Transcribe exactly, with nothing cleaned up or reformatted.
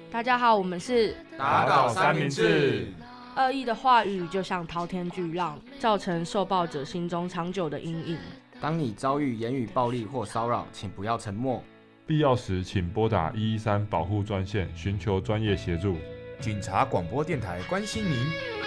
大家好，我们是打倒三明治。 恶意的话语就像滔天巨浪，造成受暴者心中长久的阴影。 当你遭遇言语暴力或骚扰，请不要沉默， 必要时请拨打一一三保护专线，寻求专业协助。 警察广播电台关心您。